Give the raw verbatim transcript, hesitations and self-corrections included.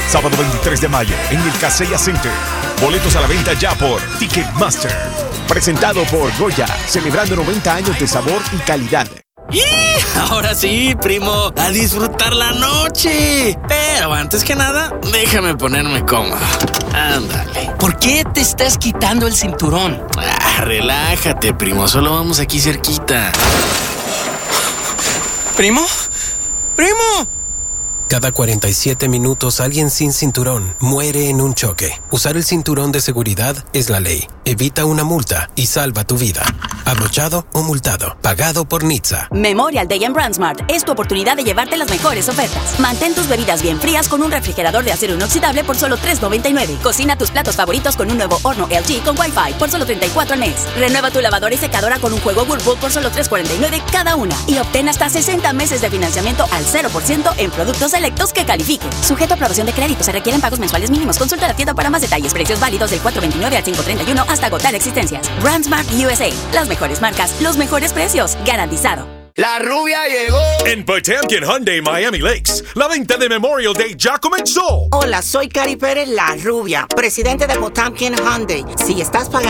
Sábado veintitrés de mayo en el Kaseya Center. Boletos a la venta ya por Ticketmaster. Presentado por Goya, celebrando noventa años de sabor y calidad. ¡Y! Ahora sí, primo, a disfrutar la noche. Pero antes que nada, déjame ponerme cómodo. Ándale. ¿Por qué te estás quitando el cinturón? Ah, relájate, primo, solo vamos aquí cerquita. ¿Primo? ¡Primo! Cada cuarenta y siete minutos alguien sin cinturón muere en un choque. Usar el cinturón de seguridad es la ley. Evita una multa y salva tu vida. Abrochado o multado. Pagado por N H T S A. Memorial Day en BrandsMart es tu oportunidad de llevarte las mejores ofertas. Mantén tus bebidas bien frías con un refrigerador de acero inoxidable por solo tres noventa y nueve. Cocina tus platos favoritos con un nuevo horno L G con Wi-Fi por solo treinta y cuatro al mes. Renueva tu lavadora y secadora con un juego Whirlpool por solo tres cuarenta y nueve cada una. Y obtén hasta sesenta meses de financiamiento al cero por ciento en productos selectos que califiquen. Sujeto a aprobación de crédito, se requieren pagos mensuales mínimos. Consulta la tienda para más detalles. Precios válidos del cuatro veintinueve al cinco treinta y uno hasta agotar existencias. BrandsMart U S A. Las mejores marcas, los mejores precios. Garantizado. La rubia llegó. En Potemkin Hyundai Miami Lakes, la venta de Memorial Day ya comenzó. Hola, soy Cari Pérez, la rubia, presidente de Potemkin Hyundai. Si estás pagando